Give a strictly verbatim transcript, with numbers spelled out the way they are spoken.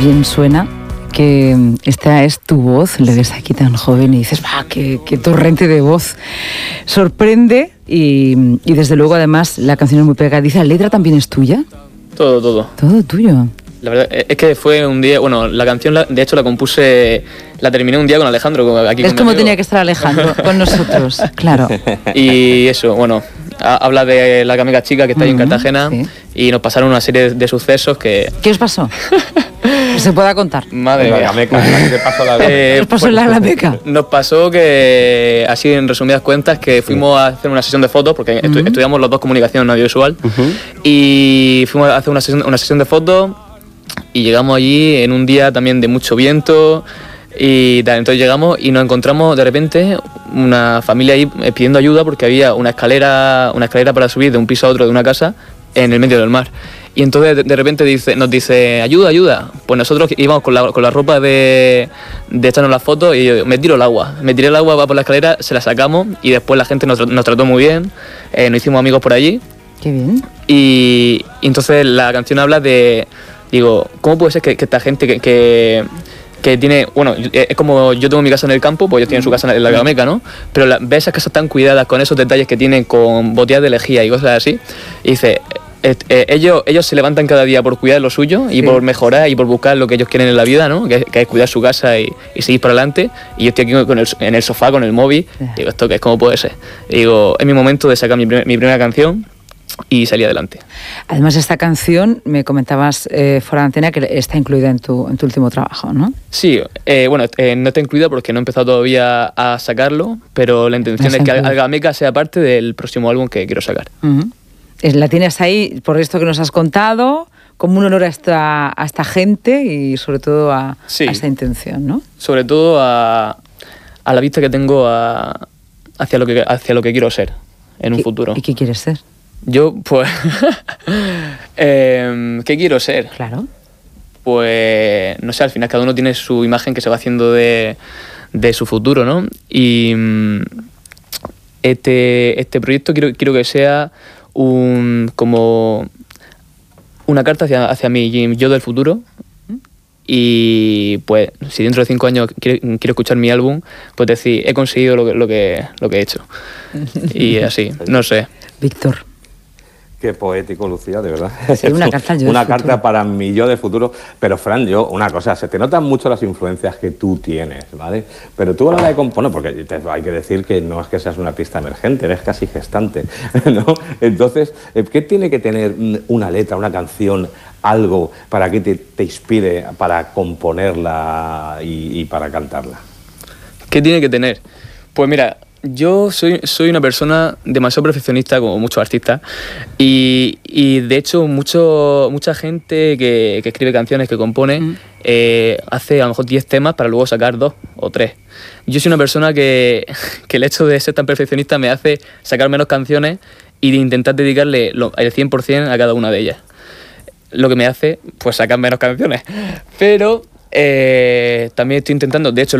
bien suena, que esta es tu voz, le ves aquí tan joven y dices, ¡ah, qué, qué torrente de voz! Sorprende y, y desde luego además la canción es muy pegadiza. ¿La letra también es tuya? Todo, todo. Todo tuyo. La verdad es que fue un día, bueno, la canción la, de hecho la compuse, la terminé un día con Alejandro, aquí Es con como tenía que estar Alejandro con nosotros, claro. Y eso, bueno, a, habla de la amiga chica que está ahí en Cartagena, sí. Y nos pasaron una serie de, de sucesos que... ¿Qué os pasó? Que se pueda contar. Madre mía. La meca, ¿qué pasó la eh, ¿Qué os pasó en la meca? Nos pasó que, así en resumidas cuentas, que fuimos a hacer una sesión de fotos, porque uh-huh. estu estudiamos los dos comunicación audiovisual, uh-huh. y fuimos a hacer una sesión, una sesión de fotos y llegamos allí en un día también de mucho viento y tal. Entonces llegamos y nos encontramos de repente una familia ahí pidiendo ayuda porque había una escalera, una escalera para subir de un piso a otro de una casa en el medio del mar. Y entonces de, de repente dice, nos dice, ayuda, ayuda. Pues nosotros íbamos con la, con la ropa de, de echarnos las fotos y yo me tiro el agua. Me tiré el agua, va por la escalera, se la sacamos y después la gente nos, nos trató muy bien, eh, nos hicimos amigos por allí. Qué bien. Y, y entonces la canción habla de, digo, ¿cómo puede ser que, que esta gente que, que, que tiene, bueno, es como yo tengo mi casa en el campo, pues ellos tienen su casa en la Gameca, ¿no? Pero la, ves esas casas tan cuidadas con esos detalles que tienen con botellas de lejía y cosas así, y dice... Eh, eh, ellos, ellos se levantan cada día por cuidar lo suyo y sí. por mejorar y por buscar lo que ellos quieren en la vida, ¿no? Que, que es cuidar su casa y, y seguir para adelante. Y yo estoy aquí con el, en el sofá con el móvil. Sí. Digo, ¿esto qué es? ¿Cómo puede ser? Y digo, es mi momento de sacar mi, mi primera canción y salir adelante. Además, esta canción, me comentabas eh, fuera de antena, que está incluida en tu, en tu último trabajo, ¿no? Sí, eh, bueno, eh, no está incluida porque no he empezado todavía a sacarlo, pero la intención no es que Algameca sea parte del próximo álbum que quiero sacar. Uh-huh. La tienes ahí por esto que nos has contado, como un honor a esta, a esta gente y sobre todo a, sí. a esta intención, ¿no? Sobre todo a, a la vista que tengo a, hacia, lo que, hacia lo que quiero ser en un ¿Qué, futuro. ¿Y qué quieres ser? Yo, pues... eh, ¿qué quiero ser? Claro. Pues, no sé, al final cada uno tiene su imagen que se va haciendo de, de su futuro, ¿no? Y este, este proyecto quiero, quiero que sea... Un, como una carta hacia, hacia mi yo del futuro y pues si dentro de cinco años quiero, quiero escuchar mi álbum, pues decir, he conseguido lo que, lo que, lo que he hecho y así, no sé. Víctor. Qué poético, Lucía, de verdad. Sí, una carta, yo una carta para mi yo del futuro. Pero, Fran, yo, una cosa, se te notan mucho las influencias que tú tienes, ¿vale? Pero tú a la hora de componer, porque te, hay que decir que no es que seas una artista emergente, eres casi gestante, ¿no? Entonces, ¿qué tiene que tener una letra, una canción, algo para que te, te inspire para componerla y, y para cantarla? ¿Qué tiene que tener? Pues mira... Yo soy, soy una persona demasiado perfeccionista, como muchos artistas, y, y de hecho mucho, mucha gente que, que escribe canciones, que compone, mm. eh, hace a lo mejor diez temas para luego sacar dos o tres. Yo soy una persona que, que el hecho de ser tan perfeccionista me hace sacar menos canciones y de intentar dedicarle lo, el cien por cien a cada una de ellas. Lo que me hace, pues, sacar menos canciones. Pero eh, también estoy intentando, de hecho,